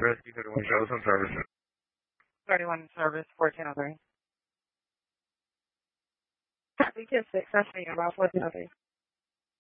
Rescue 31 shows on service. 31 service, 1403. Copy 10-6, I'm seeing about 1403.